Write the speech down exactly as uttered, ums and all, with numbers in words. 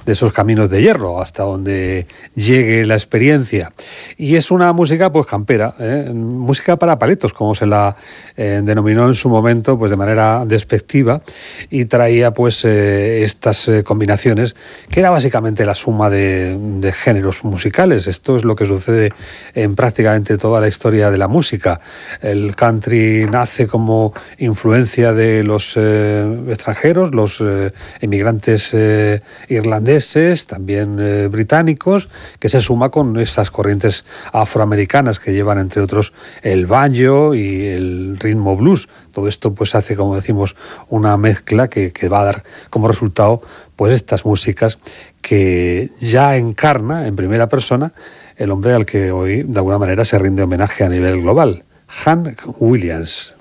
de esos caminos de hierro, hasta donde llegue la experiencia. Y es una música pues campera, ¿eh? Música para paletos, como se la eh, denominó en su momento, pues de manera despectiva, y traía pues eh, estas eh, combinaciones, que era básicamente la suma de, de géneros musicales. Esto es lo que sucede en prácticamente toda la historia de la música. El country nace como influencia de los eh, extranjeros, los eh, emigrantes eh, irlandeses, también eh, británicos, que se suma con esas corrientes afroamericanas que llevan, entre otros, el banjo y el ritmo blues. Todo esto pues hace, como decimos, una mezcla que, que va a dar como resultado pues estas músicas que ya encarna en primera persona el hombre al que hoy de alguna manera se rinde homenaje a nivel global, Hank Williams.